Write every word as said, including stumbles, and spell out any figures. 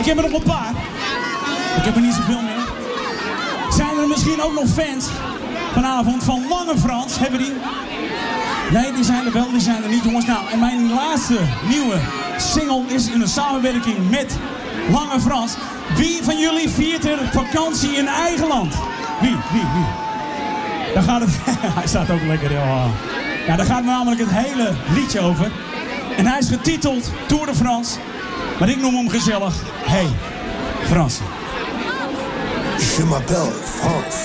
Ik heb er nog een paar. Ik heb er niet zoveel meer. Zijn er misschien ook nog fans vanavond van Lange Frans? Hebben die? Nee, die zijn er wel, die zijn er niet, jongens. Nou, en mijn laatste nieuwe single is in een samenwerking met Lange Frans. Wie van jullie viert er vakantie in eigen land? Wie, wie, wie? Daar gaat het... Hij staat ook lekker, ja. Ja, daar gaat namelijk het hele liedje over. En hij is getiteld Tour de France. Maar ik noem hem gezellig, Hey, Fransen. Je m'appelle France.